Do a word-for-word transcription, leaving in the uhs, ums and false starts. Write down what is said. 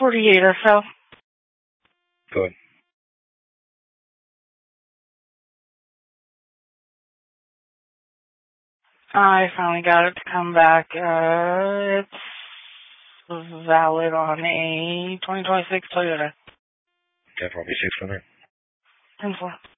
forty-eight or so. Good. I finally got it to come back. Uh, it's valid on a twenty twenty-six Toyota. Okay, probably six hundred. ten four.